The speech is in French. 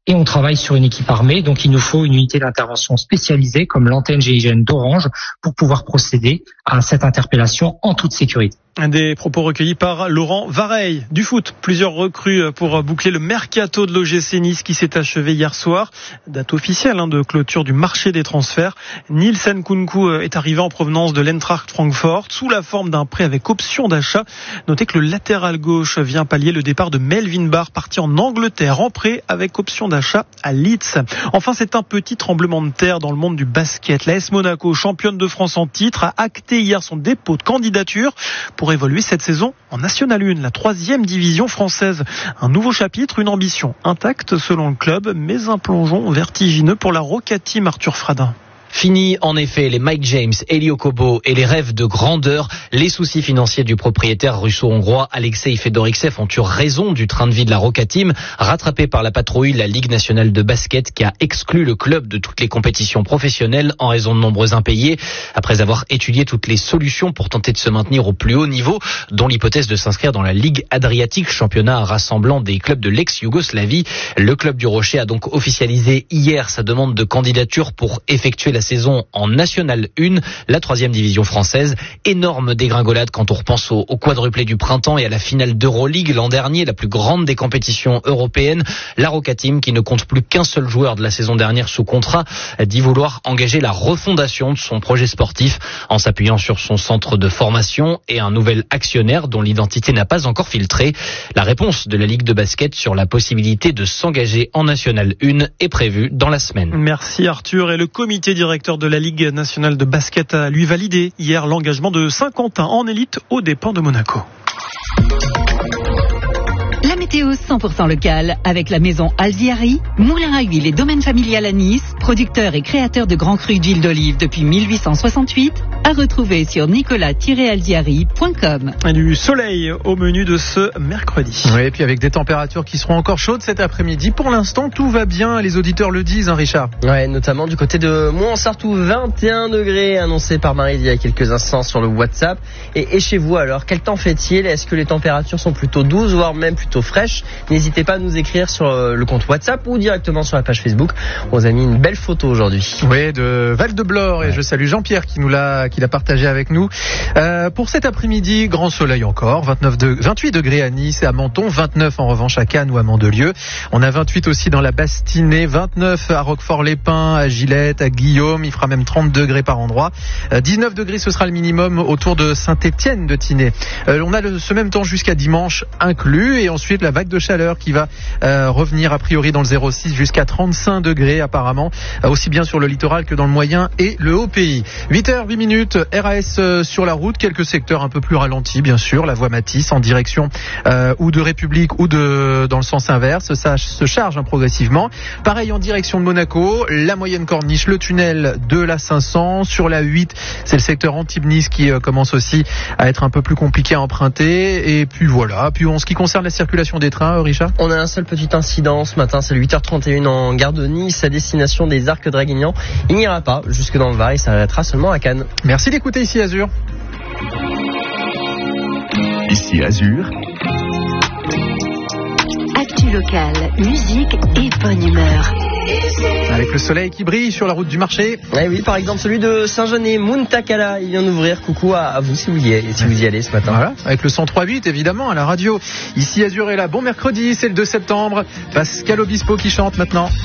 Et on travaille sur une équipe armée, donc il nous faut une unité d'intervention spécialisée comme l'antenne GIGN d'Orange pour pouvoir procéder à cette interpellation en toute sécurité. Des propos recueillis par Laurent Vareille. Du foot, plusieurs recrues pour boucler le mercato de l'OGC Nice qui s'est achevé hier soir. Date officielle de clôture du marché des transferts. Nielsen Nkunku est arrivé en provenance de l'Eintracht Francfort sous la forme d'un prêt avec option d'achat. Notez que le latéral gauche vient pallier le départ de Melvin Barr, parti en Angleterre en prêt avec option d'achat à Leeds. Enfin, c'est un petit tremblement de terre dans le monde du basket. L'AS Monaco, championne de France en titre, a acté hier son dépôt de candidature pour évoluer cette saison en National 1, la 3e division française. Un nouveau chapitre, une ambition intacte selon le club, mais un plongeon vertigineux pour la Roca Team Arthur Fradin. Fini en effet les Mike James, Elio Kobo et les rêves de grandeur. Les soucis financiers du propriétaire russo-hongrois Alexei Fedoriksev ont eu raison du train de vie de la Roca Team, rattrapé par la patrouille la Ligue nationale de basket qui a exclu le club de toutes les compétitions professionnelles en raison de nombreux impayés. Après avoir étudié toutes les solutions pour tenter de se maintenir au plus haut niveau, dont l'hypothèse de s'inscrire dans la Ligue Adriatique, championnat rassemblant des clubs de l'ex-Yougoslavie, le club du Rocher a donc officialisé hier sa demande de candidature pour effectuer la saison en National 1, la 3e division française. Énorme dégringolade quand on repense au quadruplé du printemps et à la finale d'Euroleague l'an dernier, la plus grande des compétitions européennes. La Roca Team, qui ne compte plus qu'un seul joueur de la saison dernière sous contrat, dit vouloir engager la refondation de son projet sportif en s'appuyant sur son centre de formation et un nouvel actionnaire dont l'identité n'a pas encore filtré. La réponse de la Ligue de basket sur la possibilité de s'engager en National 1 est prévue dans la semaine. Merci Arthur. Et le comité directeur de la Ligue nationale de basket a lui validé hier l'engagement de Saint-Quentin en élite aux dépens de Monaco. La météo 100% locale avec la maison Alziari, moulin à huile et domaine familial à Nice, producteur et créateur de grands crus d'huile d'olive depuis 1868, à retrouver sur nicolas-alziari.com. Du soleil au menu de ce mercredi. Oui, et puis avec des températures qui seront encore chaudes cet après-midi. Pour l'instant, tout va bien, les auditeurs le disent, Richard. Ouais, notamment du côté de Mont-Sartoux, 21 degrés annoncés par Marie il y a quelques instants sur le WhatsApp. Et chez vous alors, quel temps fait-il ? Est-ce que les températures sont plutôt douces, voire même plutôt fraîches ? N'hésitez pas à nous écrire sur le compte WhatsApp ou directement sur la page Facebook. On vous a mis une belle photo aujourd'hui. Oui, de Val-de-Blore, et je salue Jean-Pierre qui l'a partagé avec nous. Pour cet après-midi, grand soleil encore, 28 degrés à Nice et à Menton, 29 en revanche à Cannes ou à Mandelieu. On a 28 aussi dans la Bastinée, 29 à Roquefort-les-Pins, à Gillette, à Guillaume, il fera même 30 degrés par endroit. 19 degrés, ce sera le minimum autour de Saint-Étienne de Tinée. On a ce même temps jusqu'à dimanche inclus, et ensuite la vague de chaleur qui va revenir a priori dans le 06 jusqu'à 35 degrés apparemment, aussi bien sur le littoral que dans le moyen et le haut pays. 8h08, RAS sur la route, quelques secteurs un peu plus ralentis bien sûr, la voie Matisse en direction ou de République ou dans le sens inverse, ça se charge progressivement. Pareil en direction de Monaco, la moyenne corniche, le tunnel de la 500, sur la 8, c'est le secteur Antibes-Nice qui commence aussi à être un peu plus compliqué à emprunter, et puis voilà. Puis en ce qui concerne la circulation des trains, Richard, on a un seul petit incident ce matin, c'est le 8h31 en gare de Nice à destination des Arcs Draguignan. Il n'ira pas jusque dans le Var, il s'arrêtera seulement à Cannes. Merci d'écouter Ici Azur. Ici Azur. Actu locale, musique et bonne humeur. Avec le soleil qui brille sur la route du marché. Oui, par exemple celui de Saint-Genis, Muntakala, il vient d'ouvrir. Coucou à vous si vous y allez ce matin. Voilà, avec le 103.8 évidemment à la radio. Ici Azur est là. Bon mercredi, c'est le 2 septembre. Pascal Obispo qui chante maintenant.